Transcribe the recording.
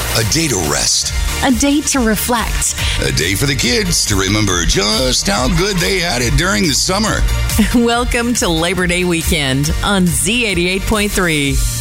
A day to rest. A day to reflect. A day for the kids to remember just how good they had it during the summer. Welcome to Labor Day weekend on Z88.3.